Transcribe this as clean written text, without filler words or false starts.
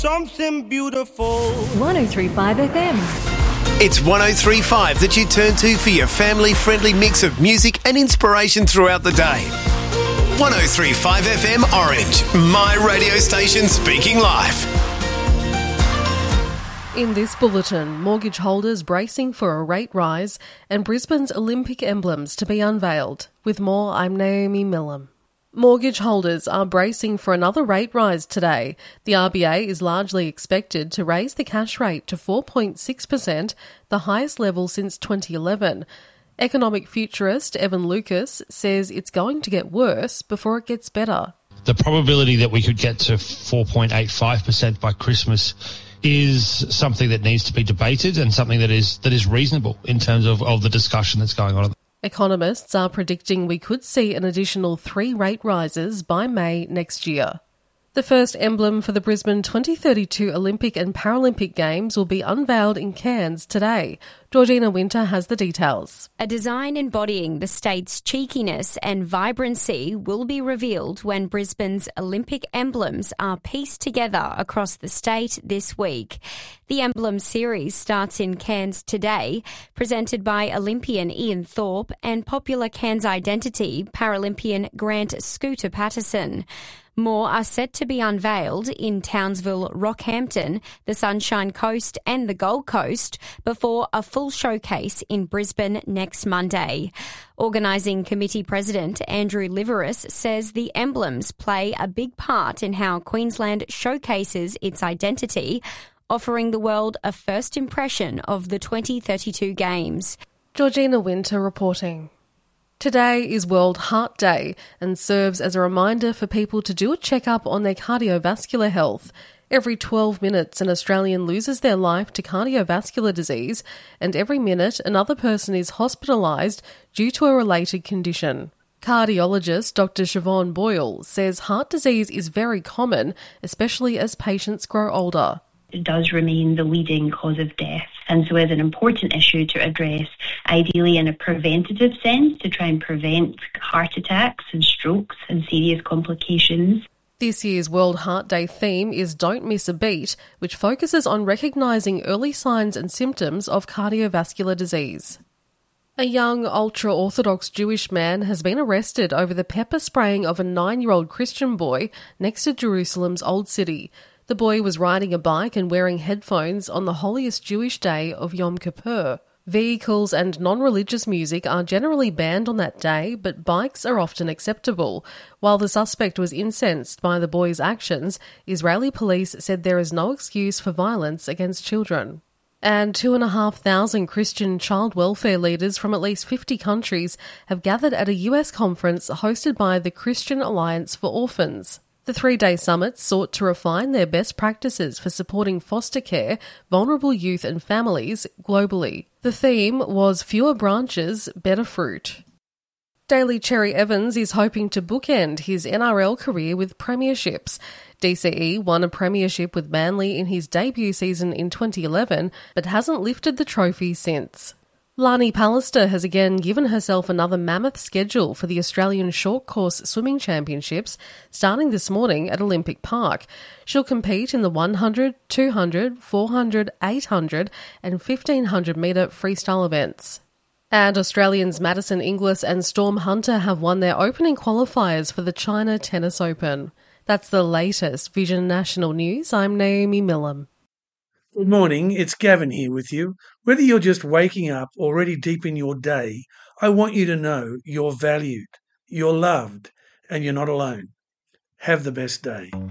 Something beautiful. 103.5 FM. It's 103.5 that you turn to for your family-friendly mix of music and inspiration throughout the day. 103.5 FM Orange, my radio station speaking live. In this bulletin, mortgage holders bracing for a rate rise and Brisbane's Olympic emblems to be unveiled. With more, I'm Naomi Millam. Mortgage holders are bracing for another rate rise today. The RBA is largely expected to raise the cash rate to 4.6%, the highest level since 2011. Economic futurist Evan Lucas says it's going to get worse before it gets better. The probability that we could get to 4.85% by Christmas is something that needs to be debated and something that is reasonable in terms of the discussion that's going on. Economists are predicting we could see an additional 3 rate rises by May next year. The first emblem for the Brisbane 2032 Olympic and Paralympic Games will be unveiled in Cairns today. Georgina Winter has the details. A design embodying the state's cheekiness and vibrancy will be revealed when Brisbane's Olympic emblems are pieced together across the state this week. The emblem series starts in Cairns today, presented by Olympian Ian Thorpe and popular Cairns identity Paralympian Grant Scooter Patterson. More are set to be unveiled in Townsville, Rockhampton, the Sunshine Coast and the Gold Coast before a full showcase in Brisbane next Monday. Organising Committee President Andrew Liveris says the emblems play a big part in how Queensland showcases its identity, offering the world a first impression of the 2032 Games. Georgina Winter reporting. Today is World Heart Day and serves as a reminder for people to do a checkup on their cardiovascular health. Every 12 minutes, an Australian loses their life to cardiovascular disease, and every minute another person is hospitalised due to a related condition. Cardiologist Dr. Siobhan Boyle says heart disease is very common, especially as patients grow older. It does remain the leading cause of death, and so is an important issue to address, ideally in a preventative sense, to try and prevent heart attacks and strokes and serious complications. This year's World Heart Day theme is Don't Miss a Beat, which focuses on recognising early signs and symptoms of cardiovascular disease. A young ultra-Orthodox Jewish man has been arrested over the pepper spraying of a 9-year-old Christian boy next to Jerusalem's Old City. The boy was riding a bike and wearing headphones on the holiest Jewish day of Yom Kippur. Vehicles and non-religious music are generally banned on that day, but bikes are often acceptable. While the suspect was incensed by the boy's actions, Israeli police said there is no excuse for violence against children. And 2,500 Christian child welfare leaders from at least 50 countries have gathered at a US conference hosted by the Christian Alliance for Orphans. The 3-day summit sought to refine their best practices for supporting foster care, vulnerable youth and families globally. The theme was Fewer Branches, Better Fruit. Daly Cherry Evans is hoping to bookend his NRL career with premierships. DCE won a premiership with Manly in his debut season in 2011, but hasn't lifted the trophy since. Lani Pallister has again given herself another mammoth schedule for the Australian Short Course Swimming Championships, starting this morning at Olympic Park. She'll compete in the 100, 200, 400, 800 and 1500 metre freestyle events. And Australians Madison Inglis and Storm Hunter have won their opening qualifiers for the China Tennis Open. That's the latest Vision National News. I'm Naomi Millam. Good morning, it's Gavin here with you. Whether you're just waking up or already deep in your day, I want you to know you're valued, you're loved, and you're not alone. Have the best day.